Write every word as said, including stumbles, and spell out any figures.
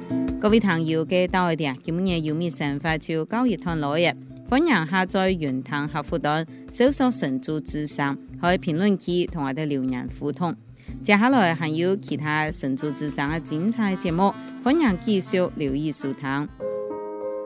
各位朋友嘅到嘅今日有咩想法就交熱堂攞嘅，歡迎下載雲堂客戶端，搜索神州之聲，可以評論區同我哋留言互動。接下來還有其他神州之聲嘅精彩節目，歡迎繼續留意收聽。